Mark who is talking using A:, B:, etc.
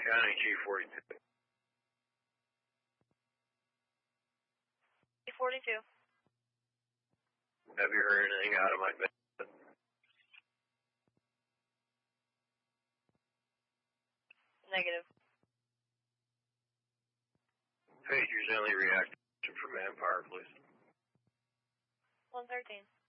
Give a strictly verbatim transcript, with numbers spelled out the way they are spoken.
A: County G forty-two.
B: G forty-two.
A: Have you heard anything out of my bed?
B: Negative.
A: Pagers only reaction for manpower, please.
B: one thirteen.